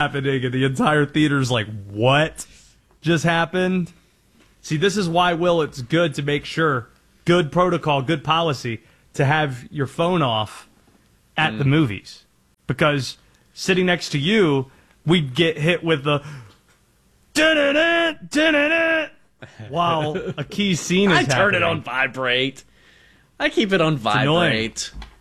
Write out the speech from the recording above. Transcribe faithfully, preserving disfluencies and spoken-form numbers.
happening, and the entire theater's like, what just happened? See, this is why, Will, it's good to make sure, good protocol, good policy, to have your phone off at mm. the movies. Because sitting next to you, we'd get hit with the da-da-da, da-da-da, while a key scene is I turn happening. it on vibrate. I keep it on vibrate.